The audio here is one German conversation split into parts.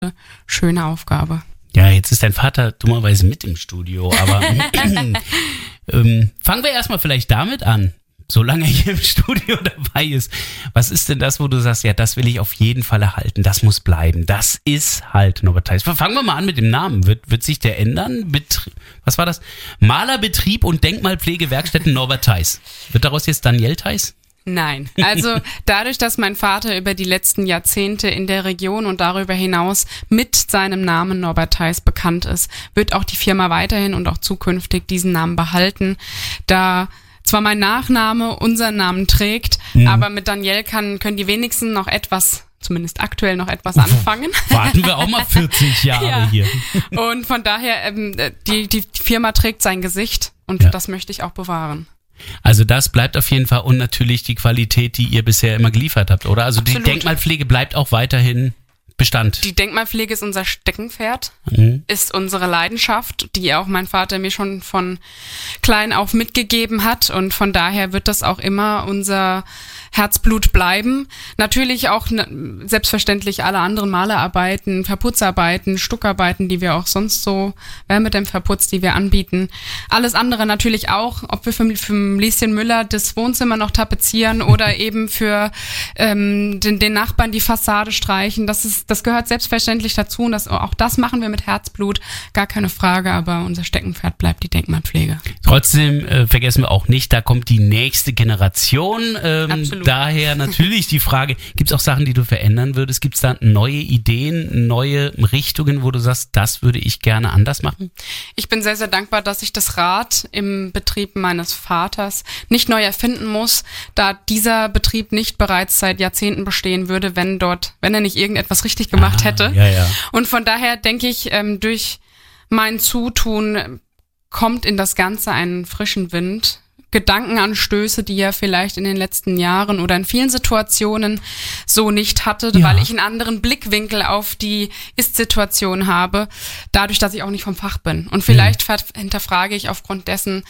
schöne Aufgabe. Ja, jetzt ist dein Vater dummerweise mit im Studio, aber fangen wir erstmal vielleicht damit an, solange er hier im Studio dabei ist. Was ist denn das, wo du sagst, ja, das will ich auf jeden Fall erhalten, das muss bleiben, das ist halt Norbert Theis. Fangen wir mal an mit dem Namen. Wird sich der ändern? Was war das? Malerbetrieb und Denkmalpflegewerkstätten Norbert Theis. Wird daraus jetzt Daniel Theis? Nein, also dadurch, dass mein Vater über die letzten Jahrzehnte in der Region und darüber hinaus mit seinem Namen Norbert Theis bekannt ist, wird auch die Firma weiterhin und auch zukünftig diesen Namen behalten, da zwar mein Nachname unseren Namen trägt, aber mit Daniel können die wenigsten noch etwas, zumindest aktuell noch etwas anfangen. Warten wir auch mal 40 Jahre hier. Und von daher, die Firma trägt sein Gesicht und das möchte ich auch bewahren. Also das bleibt auf jeden Fall und natürlich die Qualität, die ihr bisher immer geliefert habt, oder? Also Absolut. Die Denkmalpflege bleibt auch weiterhin Bestand. Die Denkmalpflege ist unser Steckenpferd, ist unsere Leidenschaft, die auch mein Vater mir schon von klein auf mitgegeben hat und von daher wird das auch immer unser Herzblut bleiben. Natürlich auch selbstverständlich alle anderen Malerarbeiten, Verputzarbeiten, Stuckarbeiten, die wir auch sonst so, Wärmedämmverputz, die wir anbieten. Alles andere natürlich auch, ob wir für Lieschen Müller das Wohnzimmer noch tapezieren oder eben für den Nachbarn die Fassade streichen. Das gehört selbstverständlich dazu und auch das machen wir mit Herzblut, gar keine Frage, aber unser Steckenpferd bleibt die Denkmalpflege. Trotzdem vergessen wir auch nicht, da kommt die nächste Generation. Absolut. Daher natürlich die Frage, gibt es auch Sachen, die du verändern würdest? Gibt es da neue Ideen, neue Richtungen, wo du sagst, das würde ich gerne anders machen? Ich bin sehr, sehr dankbar, dass ich das Rad im Betrieb meines Vaters nicht neu erfinden muss, da dieser Betrieb nicht bereits seit Jahrzehnten bestehen würde, wenn er nicht irgendetwas richtig gemacht hätte. Ja. Und von daher denke ich, durch mein Zutun kommt in das Ganze einen frischen Wind. Gedankenanstöße, die er vielleicht in den letzten Jahren oder in vielen Situationen so nicht hatte, weil ich einen anderen Blickwinkel auf die Ist-Situation habe, dadurch, dass ich auch nicht vom Fach bin. Und vielleicht hinterfrage ich aufgrund dessen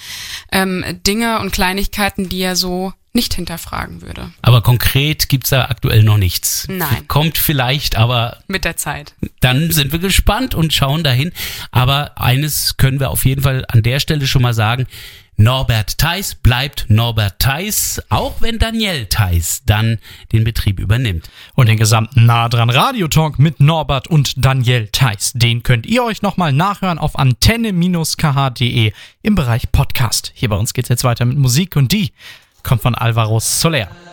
Dinge und Kleinigkeiten, die er so nicht hinterfragen würde. Aber konkret gibt's da aktuell noch nichts. Nein. Kommt vielleicht, aber mit der Zeit. Dann sind wir gespannt und schauen dahin. Aber eines können wir auf jeden Fall an der Stelle schon mal sagen. Norbert Theis bleibt Norbert Theis, auch wenn Daniel Theis dann den Betrieb übernimmt. Und den gesamten Nah dran Radiotalk mit Norbert und Daniel Theis, den könnt ihr euch nochmal nachhören auf antenne-kh.de im Bereich Podcast. Hier bei uns geht's jetzt weiter mit Musik und die kommt von Alvaro Soler.